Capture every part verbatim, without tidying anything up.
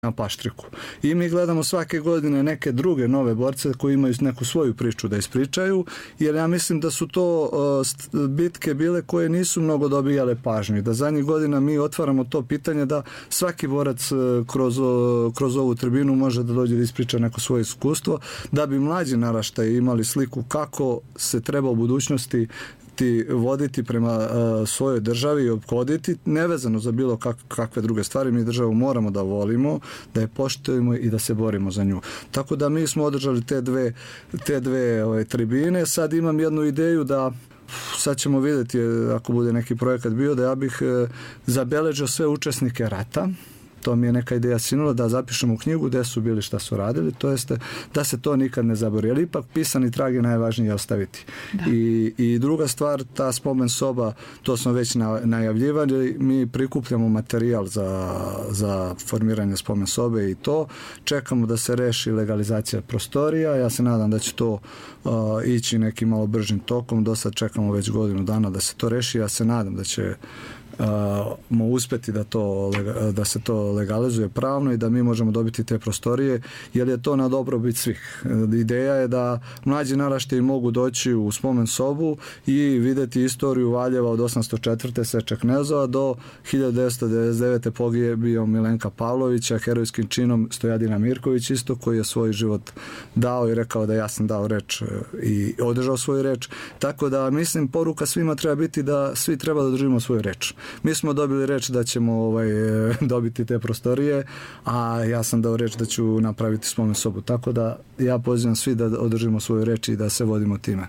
na Paštriku. I mi gledamo svake godine neke druge nove borce koji imaju neku svoju priču da ispričaju, jer ja mislim da su to uh, bitke bile koje nisu mnogo dobijale pažnju. Da zadnjih godina mi otvaramo to pitanje da svaki borac uh, kroz, uh, kroz ovu tribinu može da dođe da ispriča neko svoje iskustvo, da bi mlađi naraštaji imali sliku kako se treba u budućnosti voditi prema uh, svojoj državi i ophoditi, nevezano za bilo kak, kakve druge stvari. Mi državu moramo da volimo, da je poštujemo i da se borimo za nju. Tako da mi smo održali te dve, te dve ove, tribine. Sad imam jednu ideju da sad ćemo vidjeti ako bude neki projekat bio, da ja bih uh, zabeležio sve učesnike rata. To mi je neka ideja sinula, da zapišemo u knjigu gde su bili, šta su radili, to jeste da se to nikad ne zaboravi. Ali ipak pisani trag je najvažnije ostaviti. I, I druga stvar, ta spomen soba, to smo već najavljivali, mi prikupljamo materijal za, za formiranje spomen sobe i to. Čekamo da se reši legalizacija prostorija. Ja se nadam da će to uh, ići nekim malo bržim tokom. Do sad čekamo već godinu dana da se to reši. Ja se nadam da će Uh, mo uspeti da, to, da se to legalizuje pravno i da mi možemo dobiti te prostorije, jer je to na dobrobit svih. Ideja je da mlađi naraštaji mogu doći u spomen sobu i vidjeti istoriju Valjeva od osamsto četvrte Seče Knezova do hiljadu devetsto devedeset devete pogibio Milenka Pavlovića, herojskim činom Stojadina Mirković isto, koji je svoj život dao i rekao da ja sam dao reč i održao svoju reč. Tako da mislim poruka svima treba biti da svi treba da držimo svoju reč. Mi smo dobili reč da ćemo ovaj, dobiti te prostorije, a ja sam dao reč da ću napraviti spomen sobu. Tako da ja pozivam svi da održimo svoju reč i da se vodimo time.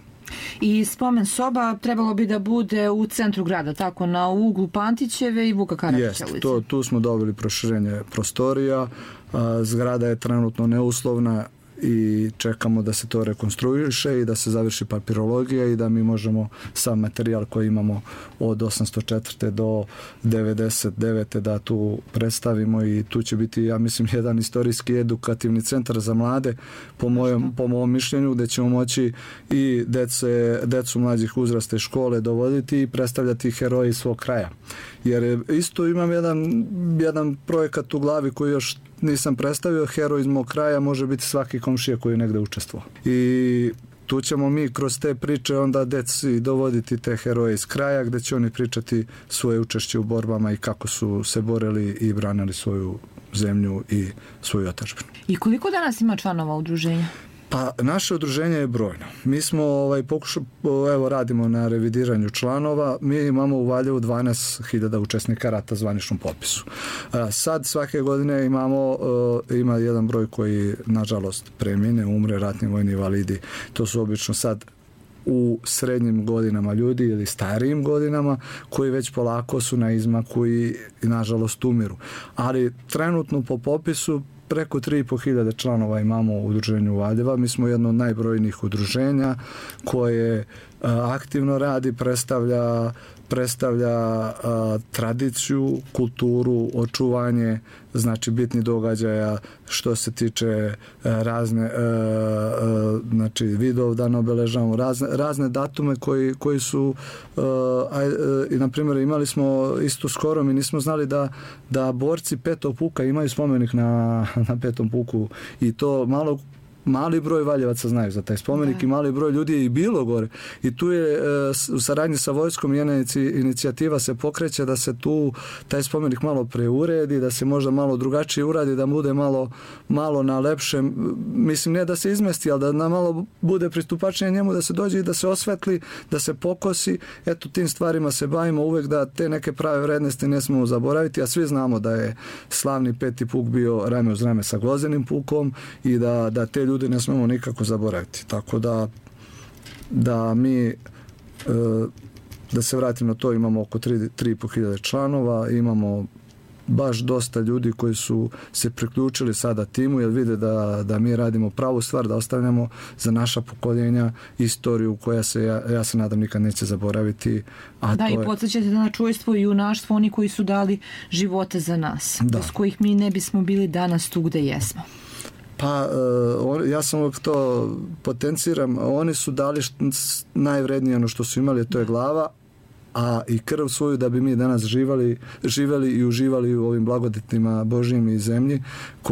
I spomen soba trebalo bi da bude u centru grada, tako na uglu Pantićeve i Vuka Karadžića ulice. Jest, tu smo dobili proširenje prostorija, a, zgrada je trenutno neuslovna i čekamo da se to rekonstruiše i da se završi papirologija i da mi možemo sam materijal koji imamo od osamsto četvrte do devedeset devete da tu predstavimo i tu će biti, ja mislim, jedan istorijski edukativni centar za mlade po mojom, po mojom mišljenju, gde ćemo moći i dece, decu mlađih uzrasta i škole dovoditi i predstavljati heroje svog kraja. Jer isto imam jedan, jedan projekat u glavi koji još nisam predstavio, heroj iz mog kraja može biti svaki komšija koji je negde učestvovao. I tu ćemo mi kroz te priče onda deci dovoditi te heroje iz kraja gde će oni pričati svoje učešće u borbama i kako su se borili i branili svoju zemlju i svoju otadžbinu. I koliko danas ima članova udruženja? Pa naše udruženje je brojno. Mi smo ovaj, pokušali, evo radimo na revidiranju članova, mi imamo u Valjevu dvanaest hiljada učesnika rata zvaničnom popisu. Sad svake godine imamo, ima jedan broj koji nažalost premine, umre, ratni vojni invalidi. To su obično sad u srednjim godinama ljudi ili starijim godinama koji već polako su na izmaku i nažalost umiru. Ali trenutno po popisu preko tri i po hiljade članova imamo u udruženju Valjeva. Mi smo jedno od najbrojnijih udruženja koje aktivno radi, predstavlja, predstavlja a, tradiciju, kulturu, očuvanje, znači bitni događaja što se tiče a, razne a, a, znači Vidovdan obeležavamo, razne, razne datume koji, koji su a, a, i na primjer imali smo isto skoro, mi nismo znali da, da borci petog puka imaju spomenik na, na petom puku i to malo mali broj Valjevaca znaju za taj spomenik da. I mali broj ljudi je i bilo gore i tu je u saradnji sa vojskom jedna inicijativa se pokreće da se tu taj spomenik malo preuredi, da se možda malo drugačije uradi, da bude malo, malo na lepšem, mislim ne da se izmesti, ali da na malo bude pristupačnije njemu, da se dođe i da se osvetli, da se pokosi, eto tim stvarima se bavimo uvek, da te neke prave vrednosti ne smemo zaboraviti, a svi znamo da je slavni peti puk bio rame uz rame sa Gvozdenim pukom i da, da te ljudi ne smemo nikako zaboraviti. Tako da da mi da se vratim na to, imamo oko tri i po hiljade članova, imamo baš dosta ljudi koji su se priključili sada timu jer vide da, da mi radimo pravu stvar, da ostavljamo za naša pokoljenja istoriju koja se, ja, ja se nadam, nikad neće zaboraviti. A da, to i je... podsjećate na čujstvo i junaštvo oni koji su dali živote za nas, da. Bez kojih mi ne bismo bili danas tu gde jesmo. Pa, uh, ja sam uvijek to potenciram, oni su dali št, najvrednije ono što su imali, to je glava, a i krv svoju da bi mi danas živali, živeli i uživali u ovim blagodetima Božjim i zemlji